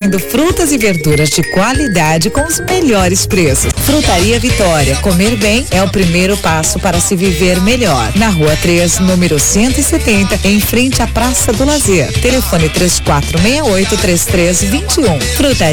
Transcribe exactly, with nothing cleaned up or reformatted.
oferecendo frutas e verduras de qualidade com os melhores preços. Frutaria Vitória, comer bem é o primeiro passo para se viver melhor. Na Rua três, número cento e setenta, em frente à Praça do Lazer. Telefone três quatro seis oito, três três dois um. Frutaria